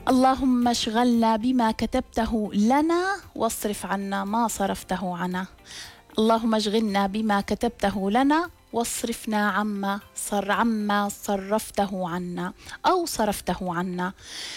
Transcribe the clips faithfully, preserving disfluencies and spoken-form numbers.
اللهم اشغلنا بما كتبته لنا واصرف عنا ما صرفته عنا. اللهم اشغلنا بما كتبته لنا واصرفنا عما صر عما صرفته عنا أو صرفته عنا.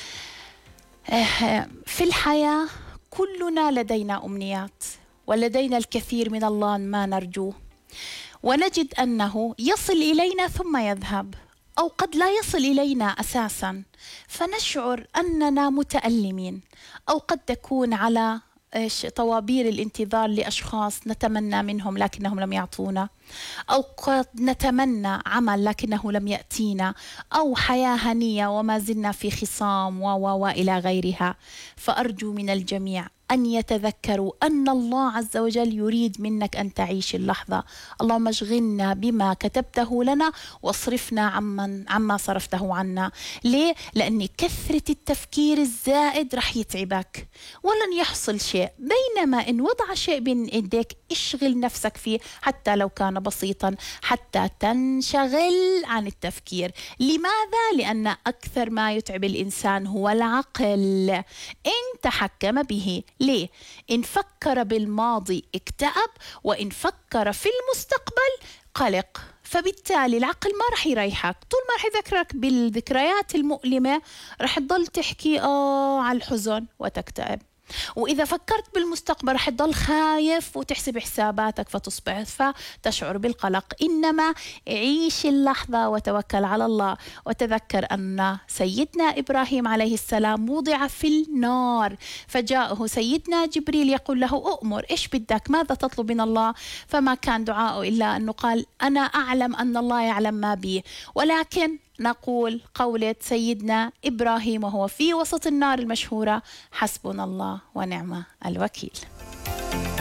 في الحياة كلنا لدينا أمنيات، ولدينا الكثير من الله ما نرجوه، ونجد أنه يصل إلينا ثم يذهب، أو قد لا يصل إلينا أساساً، فنشعر أننا متألمين، أو قد تكون على إيش طوابير الانتظار لأشخاص نتمنى منهم لكنهم لم يعطونا، أو قد نتمنى عمل لكنه لم يأتينا، أو حياة هنية وما زلنا في خصام و و وإلى غيرها. فأرجو من الجميع أن يتذكروا أن الله عز وجل يريد منك أن تعيش اللحظة. اللهم اشغلنا بما كتبته لنا واصرفنا عما عما صرفته عنا. ليه؟ لأن كثرة التفكير الزائد رح يتعبك ولن يحصل شيء، بينما إن وضع شيء بين يديك اشغل نفسك فيه حتى لو كان بسيطا، حتى تنشغل عن التفكير. لماذا؟ لأن أكثر ما يتعب الإنسان هو العقل إن تحكم به. ليه؟ إن فكر بالماضي اكتئب، وإن فكر في المستقبل قلق، فبالتالي العقل ما رح يريحك. طول ما رح يذكرك بالذكريات المؤلمة رح تضل تحكي آه على الحزن وتكتئب، وإذا فكرت بالمستقبل رح تضل خايف وتحسب حساباتك فتصبح فتشعر بالقلق. إنما عيش اللحظة وتوكل على الله، وتذكر أن سيدنا إبراهيم عليه السلام وضع في النار، فجاءه سيدنا جبريل يقول له أؤمر، إيش بدك؟ ماذا تطلب من الله؟ فما كان دعاءه إلا أنه قال أنا أعلم أن الله يعلم ما بي. ولكن نقول قولة سيدنا إبراهيم وهو في وسط النار المشهورة: حسبنا الله ونعم الوكيل.